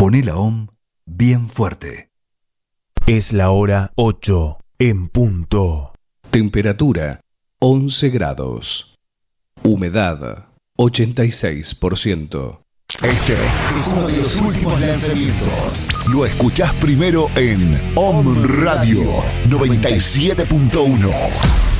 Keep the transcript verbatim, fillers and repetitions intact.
Poné la O M bien fuerte. Es la hora ocho en punto. Temperatura once grados. Humedad ochenta y seis por ciento. Este es uno de los últimos lanzamientos. Lo escuchás primero en O M Radio noventa y siete punto uno.